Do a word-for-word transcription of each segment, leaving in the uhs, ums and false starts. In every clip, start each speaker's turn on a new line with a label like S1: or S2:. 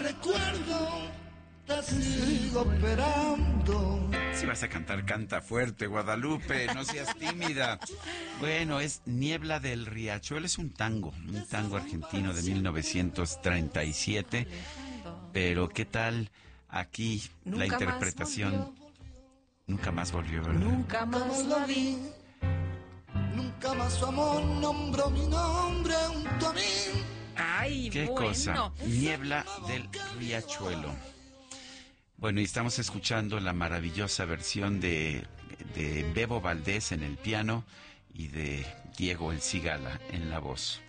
S1: recuerdo, te sigo esperando.
S2: Si vas a cantar, canta fuerte, Guadalupe, no seas tímida. Bueno, es Niebla del Riachuelo, es un tango, un tango argentino de mil novecientos treinta y siete. Pero ¿qué tal aquí la interpretación? Nunca más volvió, ¿verdad?
S1: Nunca más lo vi. Nunca más su amor nombró mi nombre junto a mí.
S3: Ay,
S2: ¿Qué
S3: bueno.
S2: cosa? Niebla del Riachuelo. Bueno, y estamos escuchando la maravillosa versión de, de Bebo Valdés en el piano y de Diego El Cigala en la voz.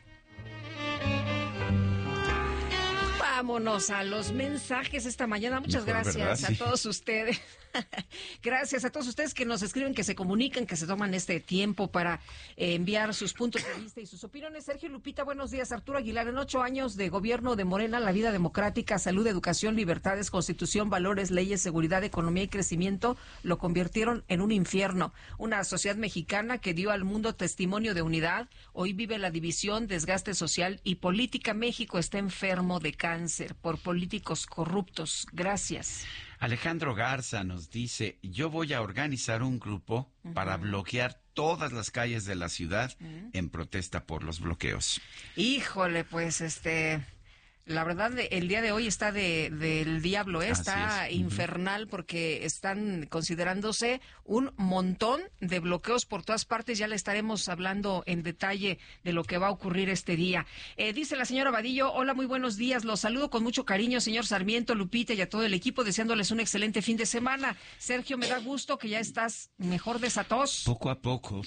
S3: Vámonos a los mensajes esta mañana. Muchas
S2: Mejor,
S3: gracias
S2: ¿verdad?
S3: a
S2: Sí.
S3: todos ustedes. Gracias a todos ustedes que nos escriben, que se comunican, que se toman este tiempo para eh, enviar sus puntos de vista y sus opiniones. Sergio, Lupita, buenos días. Arturo Aguilar, en ocho años de gobierno de Morena, la vida democrática, salud, educación, libertades, constitución, valores, leyes, seguridad, economía y crecimiento lo convirtieron en un infierno. Una sociedad mexicana que dio al mundo testimonio de unidad, hoy vive la división, desgaste social y política. México está enfermo de cáncer por políticos corruptos. Gracias.
S2: Alejandro Garza nos dice, yo voy a organizar un grupo uh-huh. para bloquear todas las calles de la ciudad uh-huh. en protesta por los bloqueos.
S3: Híjole, pues este... La verdad, el día de hoy está de del diablo, ¿eh? Está es. infernal porque están considerándose un montón de bloqueos por todas partes. Ya le estaremos hablando en detalle de lo que va a ocurrir este día. Eh, dice la señora Vadillo, hola, muy buenos días. Los saludo con mucho cariño, señor Sarmiento, Lupita y a todo el equipo, deseándoles un excelente fin de semana. Sergio, me da gusto que ya estás mejor de esa tos.
S2: Poco a poco.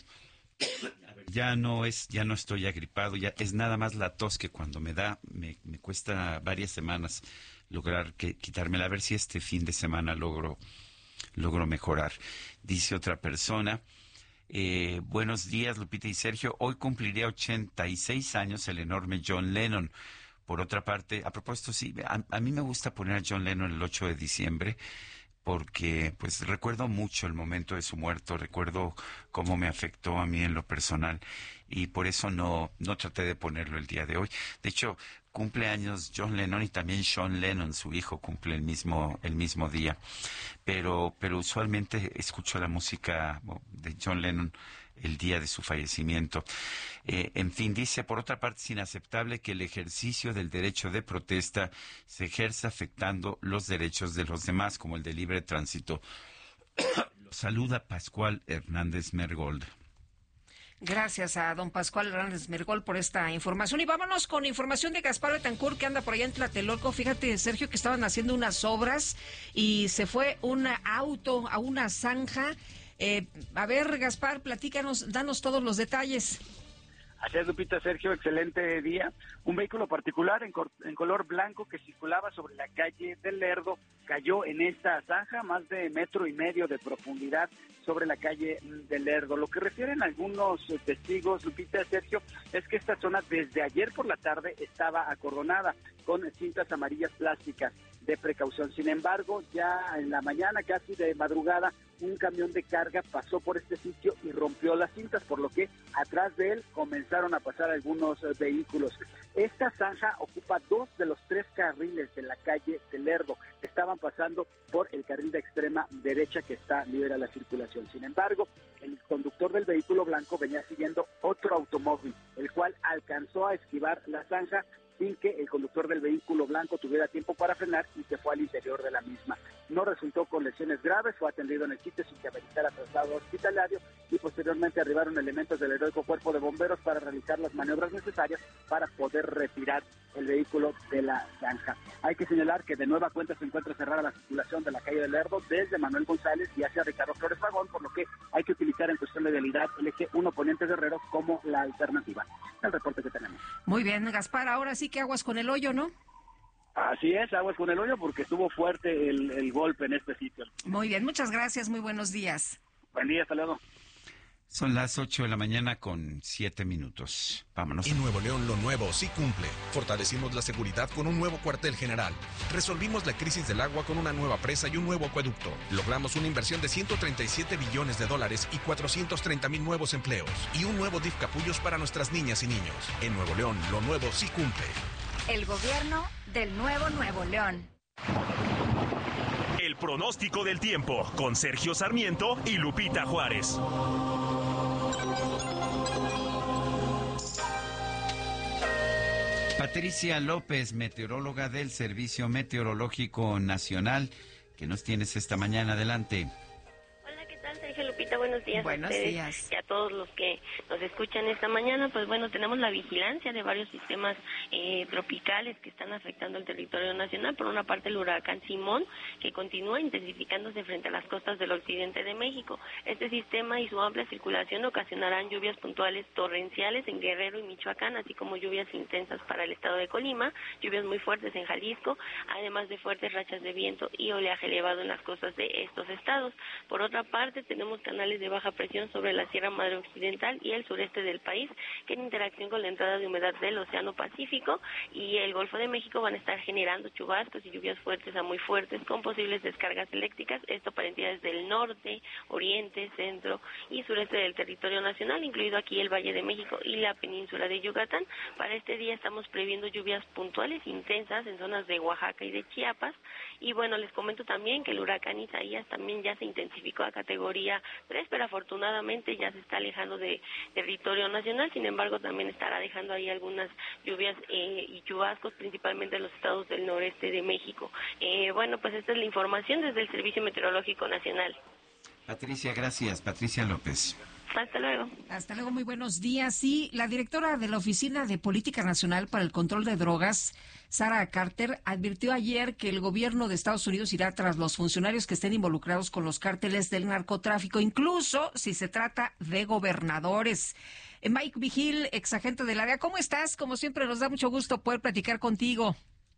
S2: Ya no es, ya no estoy agripado, ya es nada más la tos que cuando me da, me, me cuesta varias semanas lograr que quitármela, a ver si este fin de semana logro, logro mejorar. Dice otra persona, eh, buenos días Lupita y Sergio, hoy cumpliría ochenta y seis años el enorme John Lennon. Por otra parte, a propósito, sí, a, a mí me gusta poner a John Lennon el ocho de diciembre, porque pues recuerdo mucho el momento de su muerte, recuerdo cómo me afectó a mí en lo personal y por eso no no traté de ponerlo el día de hoy. De hecho, cumple años John Lennon y también Sean Lennon, su hijo, cumple el mismo el mismo día. Pero pero usualmente escucho la música de John Lennon el día de su fallecimiento. Eh, en fin, dice, por otra parte, es inaceptable que el ejercicio del derecho de protesta se ejerza afectando los derechos de los demás, como el de libre tránsito. Lo saluda Pascual Hernández Mergold.
S3: Gracias a don Pascual Hernández Mergol por esta información. Y vámonos con información de Gaspar Betancourt, que anda por allá en Tlatelolco. Fíjate, Sergio, que estaban haciendo unas obras y se fue un auto a una zanja. Eh, a ver, Gaspar, platícanos, danos todos los detalles.
S4: Así es, Lupita, Sergio, excelente día. Un vehículo particular en, cor- en color blanco que circulaba sobre la calle del Lerdo cayó en esta zanja, más de metro y medio de profundidad sobre la calle del Lerdo. Lo que refieren algunos testigos, Lupita, Sergio, es que esta zona desde ayer por la tarde estaba acordonada con cintas amarillas plásticas de precaución. Sin embargo, ya en la mañana, casi de madrugada, un camión de carga pasó por este sitio y rompió las cintas, por lo que atrás de él comenzaron a pasar algunos eh, vehículos. Esta zanja ocupa dos de los tres carriles de la calle del Lerdo. Estaban pasando por el carril de extrema derecha que está libre a la circulación. Sin embargo, el conductor del vehículo blanco venía siguiendo otro automóvil, el cual alcanzó a esquivar la zanja sin que el conductor del vehículo blanco tuviera tiempo para frenar y se fue al interior de la misma. No resultó con lesiones graves, fue atendido en el sitio sin que ameritara traslado hospitalario y posteriormente arribaron elementos del heroico cuerpo de bomberos para realizar las maniobras necesarias para poder retirar el vehículo de la zanja. Hay que señalar que de nueva cuenta se encuentra cerrada la circulación de la calle del Lerdo desde Manuel González y hacia Ricardo Flores Magón, por lo que hay que utilizar en cuestión de vialidad el eje uno Poniente Guerrero como la alternativa. El reporte que tenemos.
S3: Muy bien, Gaspar, ahora sí que aguas con el hoyo, ¿no?
S4: Así es, aguas con el hoyo porque estuvo fuerte el, el golpe en este sitio.
S3: Muy bien, muchas gracias, muy buenos días.
S4: Buen día, hasta luego.
S2: Son las ocho de la mañana con siete minutos. Vámonos.
S5: En Nuevo León lo nuevo sí cumple. Fortalecimos la seguridad con un nuevo cuartel general. Resolvimos la crisis del agua con una nueva presa y un nuevo acueducto. Logramos una inversión de ciento treinta y siete billones de dólares y cuatrocientos treinta mil nuevos empleos. Y un nuevo D I F Capullos para nuestras niñas y niños. En Nuevo León lo nuevo sí cumple.
S6: El gobierno del nuevo Nuevo León.
S7: El pronóstico del tiempo con Sergio Sarmiento y Lupita Juárez.
S2: Patricia López, meteoróloga del Servicio Meteorológico Nacional, ¿qué nos tienes esta mañana? Adelante.
S8: Hola, ¿qué tal, Sergio Lupita? Buenos días.
S3: Buenos
S8: a ustedes
S3: días.
S8: y a todos los que nos escuchan esta mañana. Pues bueno, tenemos la vigilancia de varios sistemas eh, tropicales que están afectando el territorio nacional. Por una parte, el huracán Simón, que continúa intensificándose frente a las costas del occidente de México. Este sistema y su amplia circulación ocasionarán lluvias puntuales torrenciales en Guerrero y Michoacán, así como lluvias intensas para el estado de Colima, lluvias muy fuertes en Jalisco, además de fuertes rachas de viento y oleaje elevado en las costas de estos estados. Por otra parte, tenemos canales de baja presión sobre la Sierra Madre Occidental y el sureste del país, que en interacción con la entrada de humedad del Océano Pacífico y el Golfo de México van a estar generando chubascos y lluvias fuertes a muy fuertes con posibles descargas eléctricas, esto para entidades del norte, oriente, centro y sureste del territorio nacional, incluido aquí el Valle de México y la península de Yucatán. Para este día estamos previendo lluvias puntuales intensas en zonas de Oaxaca y de Chiapas. Y bueno, les comento también que el huracán Isaías también ya se intensificó a categoría tres, pero afortunadamente ya se está alejando de territorio nacional. Sin embargo, también estará dejando ahí algunas lluvias eh, y chubascos, principalmente en los estados del noreste de México. Eh, bueno, pues esta es la información desde el Servicio Meteorológico Nacional.
S2: Patricia, gracias. Patricia López.
S8: Hasta luego.
S3: Hasta luego, muy buenos días. Sí, la directora de la Oficina de Política Nacional para el Control de Drogas, Sara Carter, advirtió ayer que el gobierno de Estados Unidos irá tras los funcionarios que estén involucrados con los cárteles del narcotráfico, incluso si se trata de gobernadores. Eh, Mike Vigil, exagente del área, ¿cómo estás? Como siempre, nos da mucho gusto poder platicar contigo.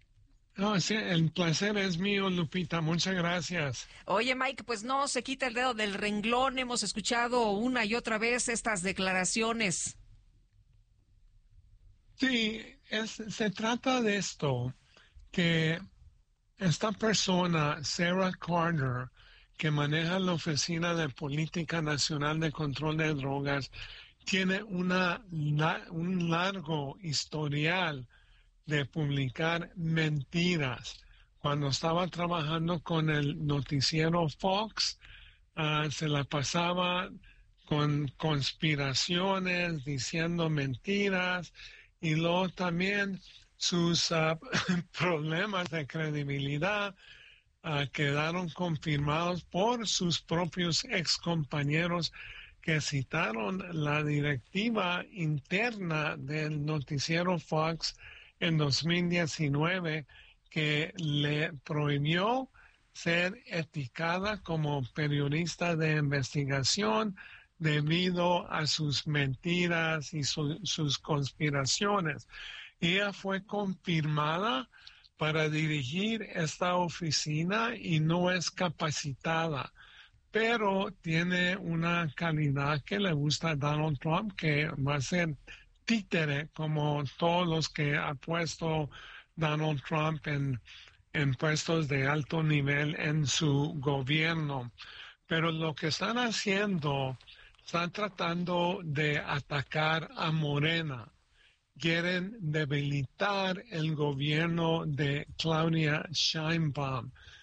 S9: No, sí, el placer es mío, Lupita. Muchas gracias.
S3: Oye, Mike, pues no se quita el dedo del renglón. Hemos escuchado una y otra vez estas declaraciones.
S9: Sí, es, se trata de esto, que esta persona, Sarah Carter, que maneja la Oficina de Política Nacional de Control de Drogas, tiene una, un largo historial de publicar mentiras. Cuando estaba trabajando con el noticiero Fox, uh, se la pasaba con conspiraciones, diciendo mentiras, y luego también sus uh, problemas de credibilidad uh, quedaron confirmados por sus propios excompañeros que citaron la directiva interna del noticiero Fox en dos mil diecinueve, que le prohibió ser etiquetada como periodista de investigación debido a sus mentiras y su, sus conspiraciones. Ella fue confirmada para dirigir esta oficina y no es capacitada, pero tiene una calidad que le gusta a Donald Trump, que va a ser títere como todos los que ha puesto Donald Trump en, en puestos de alto nivel en su gobierno. Pero lo que están haciendo, están tratando de atacar a Morena. Quieren debilitar el gobierno de Claudia Sheinbaum.